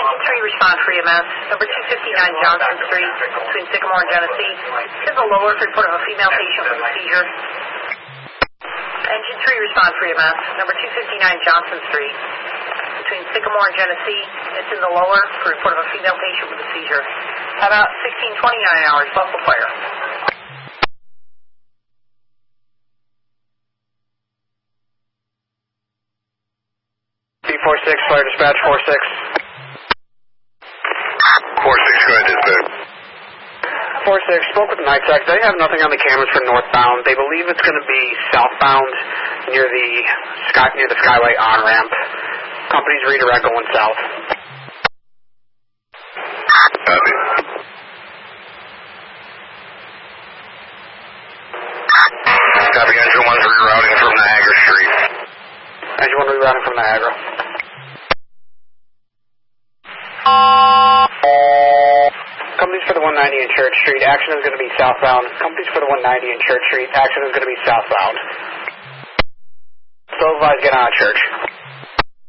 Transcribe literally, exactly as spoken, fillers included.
Engine three, respond for E M S. Number two fifty-nine Johnson Street, between Sycamore and Genesee. This is a lower report of a female patient with a seizure. Engine three, respond for E M S. Number two fifty-nine Johnson Street, between Sycamore and Genesee. It's in the lower for report of a female patient with a seizure. About sixteen twenty-nine hours, Buffalo Fire. B four six, fire dispatch, four six. four six, go ahead, dispatch. four six, spoke with the night tech. They have nothing on the cameras for northbound. They believe it's going to be southbound near the sky, near the Skyway on-ramp. Company's redirect going south. Copy. Copy, engine one's rerouting from Niagara Street. Engine one rerouting from Niagara. Companies for the one ninety in Church Street. Action is going to be southbound. Companies for the one ninety in Church Street. Action is going to be southbound. So advise, get on Church.